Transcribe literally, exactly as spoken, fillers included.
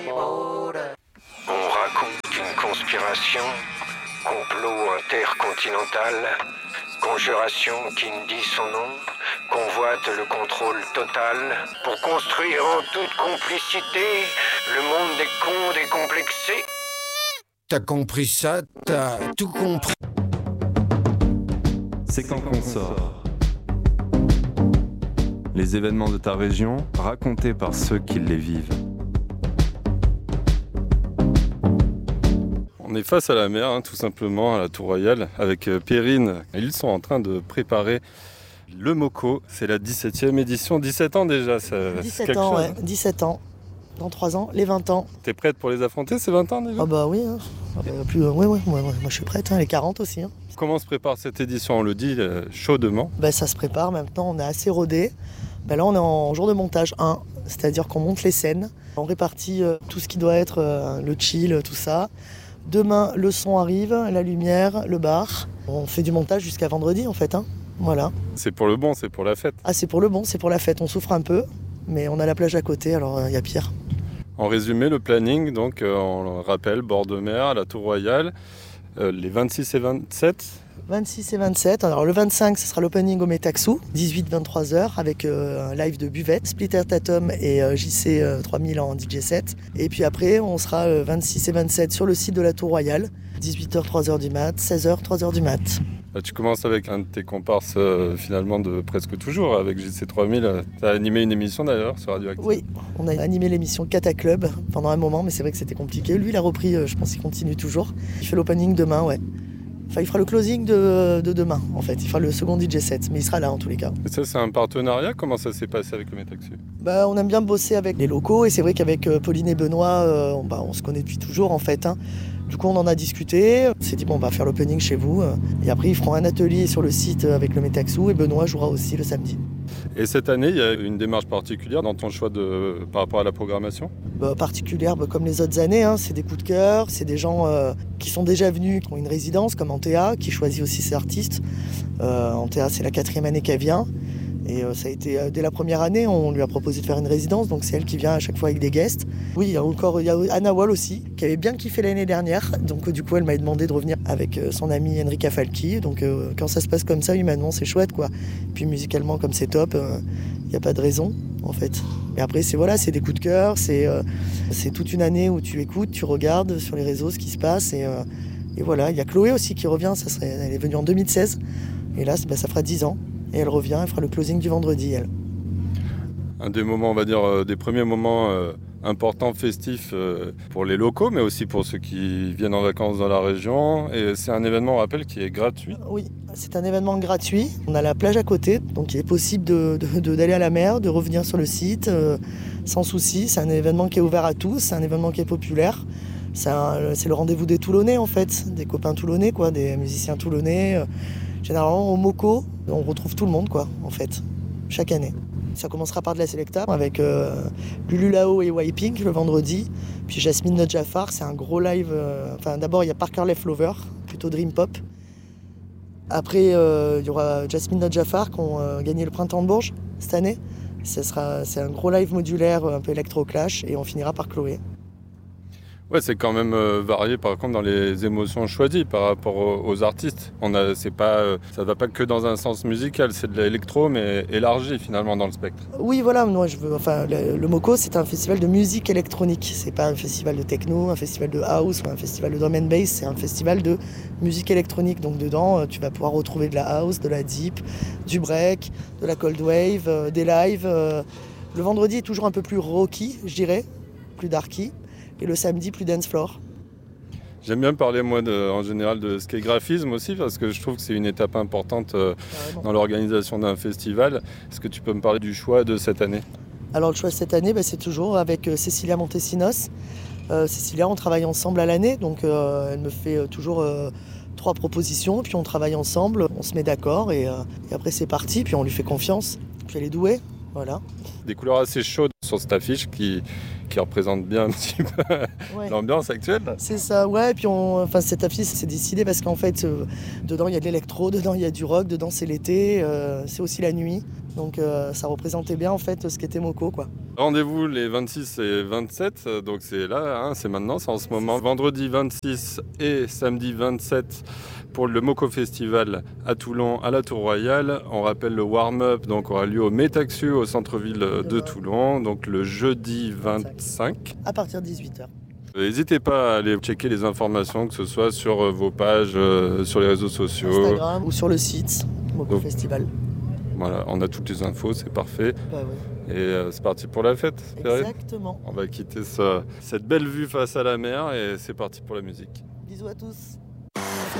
On raconte une conspiration, complot intercontinental, conjuration qui ne dit son nom, convoite le contrôle total pour construire en toute complicité le monde des cons décomplexés. T'as compris ça, t'as tout compris. C'est quand qu'on sort. Les événements de ta région racontés par ceux qui les vivent. On est face à la mer, hein, tout simplement, à la Tour Royale, avec euh, Perrine. Ils sont en train de préparer le MoCo. C'est la dix-septième édition, dix-sept ans déjà. Ça, dix-sept ans, ouais, dix-sept ans. Dans trois ans, les vingt ans. T'es prête pour les affronter, ces vingt ans déjà ? Ah bah oui, hein. ah bah, plus, euh, ouais, ouais, ouais, ouais, moi je suis prête, hein, les quarante aussi. Hein. Comment se prépare cette édition ? On le dit euh, chaudement. Bah, ça se prépare maintenant, on est assez rodé. Bah, là on est en jour de montage un, c'est-à-dire qu'on monte les scènes. On répartit euh, tout ce qui doit être euh, le chill, tout ça. Demain, le son arrive, la lumière, le bar. On fait du montage jusqu'à vendredi en fait. Hein. Voilà. C'est pour le bon, c'est pour la fête. Ah, c'est pour le bon, c'est pour la fête. On souffre un peu, mais on a la plage à côté, alors il euh, y a pire. En résumé, le planning, donc euh, on le rappelle, bord de mer, à la Tour Royale, euh, les vingt-six et vingt-sept. vingt-six et vingt-sept. Alors le vingt-cinq, ce sera l'opening au Metaxou, dix-huit à vingt-trois heures, avec euh, un live de Buvette, Splitter Tatum et euh, J C euh, trois mille en D J set. Et puis après, on sera euh, vingt-six et vingt-sept sur le site de la Tour Royale, dix-huit heures, trois heures du mat, seize heures, trois heures du mat. Là, tu commences avec un de tes comparses euh, finalement de presque toujours, avec J C trois mille. Tu as animé une émission d'ailleurs sur Radioactive. Oui, on a animé l'émission Cata Club pendant un moment, mais c'est vrai que c'était compliqué. Lui, il a repris, euh, je pense qu'il continue toujours. Il fait l'opening demain, ouais. Enfin, il fera le closing de, de demain, en fait. Il fera le second D J set, mais il sera là en tous les cas. Et ça, c'est un partenariat ? Comment ça s'est passé avec le Metaxu ? Bah, on aime bien bosser avec les locaux, et c'est vrai qu'avec euh, Pauline et Benoît, euh, on, bah, on se connaît depuis toujours, en fait. Hein. Du coup, on en a discuté. On s'est dit, bon, on va faire l'opening chez vous. Et après, ils feront un atelier sur le site avec le Metaxu, et Benoît jouera aussi le samedi. Et cette année, il y a une démarche particulière dans ton choix de, par rapport à la programmation ? Bah, particulière bah, comme les autres années, hein. C'est des coups de cœur, c'est des gens euh, qui sont déjà venus, qui ont une résidence comme Antea, qui choisit aussi ses artistes. Euh, Antea, c'est la quatrième année qu'elle vient. Et euh, ça a été, euh, dès la première année, on lui a proposé de faire une résidence, donc c'est elle qui vient à chaque fois avec des guests. Oui, il y a encore il y a Anna Wall aussi, qui avait bien kiffé l'année dernière, donc euh, du coup elle m'a demandé de revenir avec euh, son amie Enrica Falchi, donc euh, quand ça se passe comme ça, humainement c'est chouette quoi. Puis musicalement comme c'est top, il euh, n'y a pas de raison en fait. Mais après c'est voilà, c'est des coups de cœur, c'est, euh, c'est toute une année où tu écoutes, tu regardes sur les réseaux ce qui se passe, et, euh, et voilà, il y a Chloé aussi qui revient, ça serait, elle est venue en deux mille seize, et là bah, ça fera dix ans. Et elle revient, elle fera le closing du vendredi, elle. Un des moments, on va dire, euh, des premiers moments euh, importants, festifs euh, pour les locaux, mais aussi pour ceux qui viennent en vacances dans la région. Et c'est un événement, on rappelle, qui est gratuit. Oui, c'est un événement gratuit. On a la plage à côté, donc il est possible de, de, de, d'aller à la mer, de revenir sur le site euh, sans souci. C'est un événement qui est ouvert à tous, c'est un événement qui est populaire. C'est, un, c'est le rendez-vous des Toulonnais, en fait, des copains toulonnais, quoi, des musiciens toulonnais. Euh, Généralement, au MoCo, on retrouve tout le monde, quoi, en fait, chaque année. Ça commencera par de la Selecta, avec euh, Lulu Lao et Wiping le vendredi. Puis Jasmine Nodjafar, c'est un gros live. Euh, enfin, d'abord, il y a Parker Leflover, plutôt Dream Pop. Après, euh, il y aura Jasmine Nodjafar qui ont euh, gagné le Printemps de Bourges cette année. Ça sera, c'est un gros live modulaire, un peu électro-clash, et on finira par Chloé. Ouais, c'est quand même euh, varié par contre dans les émotions choisies par rapport aux, aux artistes. On a, c'est pas, euh, ça va pas que dans un sens musical, c'est de l'électro mais élargi finalement dans le spectre. Oui, voilà, moi je veux, enfin, le, le MoCo c'est un festival de musique électronique. C'est pas un festival de techno, un festival de house ou un festival de drum and bass. C'est un festival de musique électronique. Donc dedans, tu vas pouvoir retrouver de la house, de la deep, du break, de la cold wave, euh, des lives. Euh. Le vendredi est toujours un peu plus rocky, je dirais, plus darky. Et le samedi, plus dance floor. J'aime bien parler, moi, de, en général, de ce qu'est graphisme aussi, parce que je trouve que c'est une étape importante euh, dans l'organisation d'un festival. Est-ce que tu peux me parler du choix de cette année ? Alors, le choix de cette année, bah, c'est toujours avec euh, Cécilia Montesinos. Euh, Cécilia, on travaille ensemble à l'année, donc euh, elle me fait euh, toujours euh, trois propositions, puis on travaille ensemble, on se met d'accord, et, euh, et après c'est parti, puis on lui fait confiance. Puis elle est douée, voilà. Des couleurs assez chaudes sur cette affiche qui... qui représente bien un petit peu Ouais. l'ambiance actuelle. C'est ça, ouais. Et puis on, enfin, cette affiche, c'est décidé parce qu'en fait, euh, dedans il y a de l'électro, dedans il y a du rock, dedans c'est l'été, euh, c'est aussi la nuit. Donc euh, ça représentait bien en fait ce qu'était Moko, quoi. Rendez-vous les vingt-six et vingt-sept, donc c'est là, hein, c'est maintenant, c'est en ce moment. Vendredi vingt-six et samedi vingt-sept pour le Moko Festival à Toulon, à la Tour Royale. On rappelle le warm-up donc aura lieu au Métaxu, au centre-ville de Toulon, donc le jeudi vingt-cinq. À partir de dix-huit heures. N'hésitez pas à aller checker les informations, que ce soit sur vos pages, euh, sur les réseaux sociaux. Instagram ou sur le site Moko Donc, Festival. Voilà, on a toutes les infos, c'est parfait. Bah ouais. Et euh, c'est parti pour la fête. Perrine. Exactement. On va quitter ce- cette belle vue face à la mer et c'est parti pour la musique. Bisous à tous.